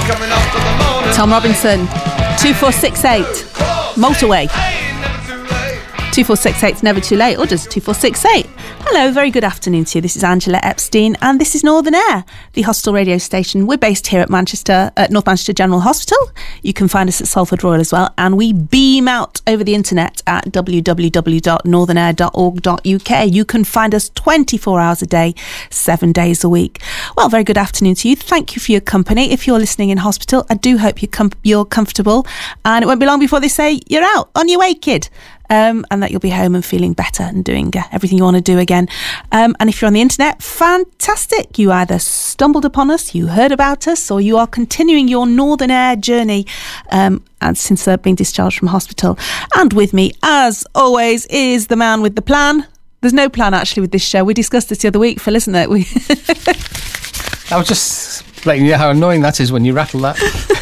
Tom Robinson, 2468, Motorway. 2468's Never Too Late, or just 2468. Hello, very good afternoon to you. This is Angela Epstein, and this is Northern Air, the hostel radio station. We're based here at North Manchester General Hospital. You can find us at Salford Royal as well, and we beam out over the internet at www.northernair.org.uk. You can find us 24 hours a day, 7 days a week. Well, very good afternoon to you. Thank you for your company. If you're listening in hospital, I do hope you're comfortable, and it won't be long before they say, you're out, on your way, kid. And that you'll be home and feeling better and doing everything you want to do again. And if you're on the internet, fantastic. You either stumbled upon us, you heard about us, or you are continuing your Northern Air journey and since being discharged from hospital. And with me, as always, is the man with the plan. There's no plan, actually, with this show. We discussed this the other week, Phil, isn't it? I was just letting you know how annoying that is when you rattle that.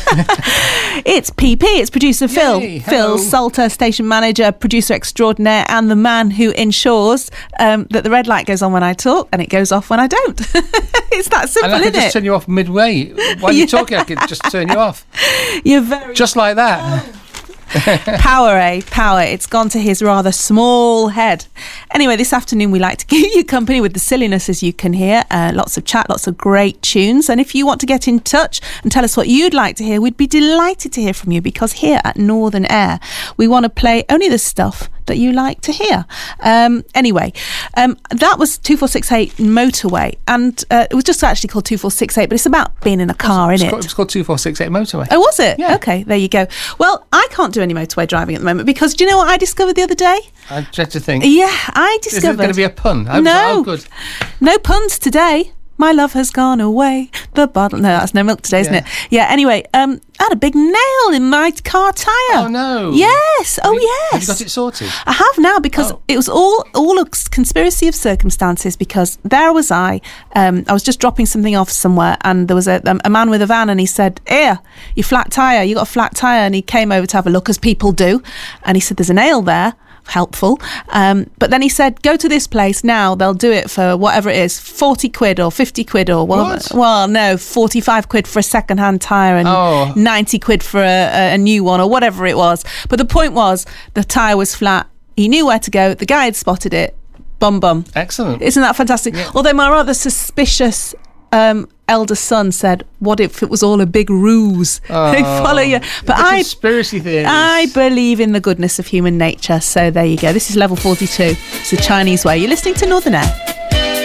It's PP, it's producer Phil. Yay, Phil Salter, station manager, producer extraordinaire, and the man who ensures that the red light goes on when I talk and it goes off when I don't. It's that simple, and I could isn't just turn you off midway. While you're talking, I could just turn you off. You're very... Just like that. Power, eh? Power. It's gone to his rather small head. Anyway, this afternoon we like to keep you company with the silliness, as you can hear. Lots of chat, lots of great tunes. And if you want to get in touch and tell us what you'd like to hear, we'd be delighted to hear from you, because here at Northern Air, we want to play only the stuff that you like to hear. Anyway, that was 2468 Motorway, and it was just actually called 2468, but it's about being in a car, isn't it? It was called 2468 Motorway. Oh, was it? Yeah. Okay, there you go. Well, I can't do any motorway driving at the moment, because do you know what I discovered the other day? I dread to think. Yeah, I discovered... Is it going to be a pun? No. Oh, good. No puns today. My love has gone away. The bottle... No, that's no milk today, isn't it? Yeah, anyway, I had a big nail in my car tyre. Oh, no. Yes. Yes. Have you got it sorted? I have now, because it was all a conspiracy of circumstances, because there was I was just dropping something off somewhere, and there was a man with a van, and he said, "Here, your flat tyre, you got a flat tyre," and he came over to have a look, as people do, and he said, "There's a nail there." Helpful, but then he said, "Go to this place now, they'll do it for whatever it is, 40 quid or 50 quid or what? Well, no, 45 quid for a second-hand tyre and 90 quid for a new one, or whatever it was. But the point was, the tyre was flat, he knew where to go, the guy had spotted it. Bum. Excellent. Isn't that fantastic? Yeah. Although my rather suspicious elder son said, "What if it was all a big ruse?" They follow you. But conspiracy theories. I believe in the goodness of human nature. So there you go. This is level 42. It's the Chinese way. You're listening to Northern Air.